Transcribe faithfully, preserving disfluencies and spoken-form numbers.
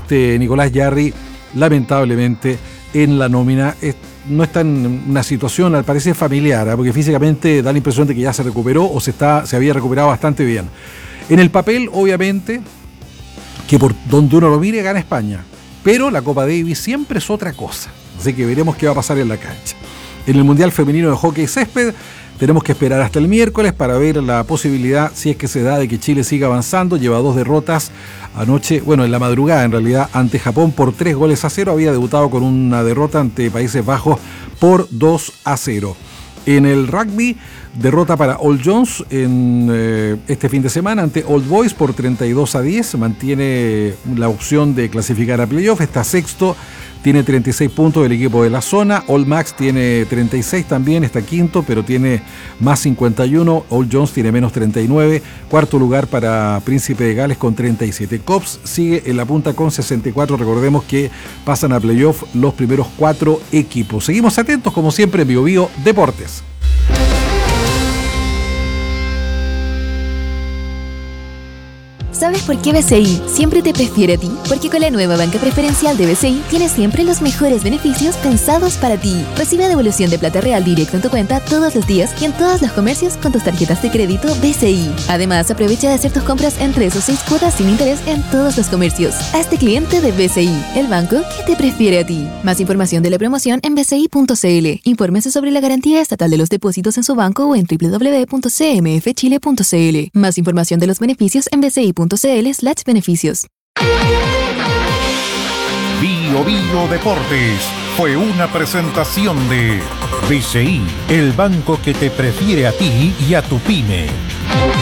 este Nicolás Jarry, lamentablemente, en la nómina. Es, no está en una situación, al parecer, familiar, ¿eh? Porque físicamente da la impresión de que ya se recuperó o se, está, se había recuperado bastante bien. En el papel, obviamente, que por donde uno lo mire, gana España. Pero la Copa Davis siempre es otra cosa. Así que veremos qué va a pasar en la cancha. En el Mundial Femenino de Hockey Césped, tenemos que esperar hasta el miércoles para ver la posibilidad, si es que se da, de que Chile siga avanzando. Lleva dos derrotas anoche, bueno, en la madrugada en realidad, ante Japón por tres goles a cero. Había debutado con una derrota ante Países Bajos por dos a cero. En el rugby, derrota para All Jones en eh, este fin de semana ante Old Boys por treinta y dos a diez. Mantiene la opción de clasificar a playoff. Está sexto, tiene treinta y seis puntos el equipo de la zona. All Max tiene treinta y seis también, está quinto, pero tiene más cincuenta y uno. All Jones tiene menos treinta y nueve. Cuarto lugar para Príncipe de Gales con treinta y siete. Cops sigue en la punta con sesenta y cuatro. Recordemos que pasan a playoff los primeros cuatro equipos. Seguimos atentos, como siempre, en Bio Bio Deportes. ¿Sabes por qué B C I siempre te prefiere a ti? Porque con la nueva banca preferencial de B C I tienes siempre los mejores beneficios pensados para ti. Recibe devolución de plata real directa en tu cuenta todos los días y en todos los comercios con tus tarjetas de crédito B C I. Además, aprovecha de hacer tus compras en tres o seis cuotas sin interés en todos los comercios. Hazte cliente de B C I, el banco que te prefiere a ti. Más información de la promoción en b c i punto c l. Infórmese sobre la garantía estatal de los depósitos en su banco o en w w w punto c m f chile punto c l. Más información de los beneficios en b c i punto c l slash beneficios. Bio Bio Deportes fue una presentación de B C I, el banco que te prefiere a ti y a tu pyme.